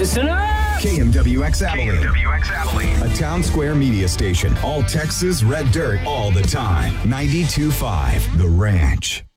Listen up! KMWX Abilene. A town square media station. All Texas red dirt all the time. 92.5 The Ranch.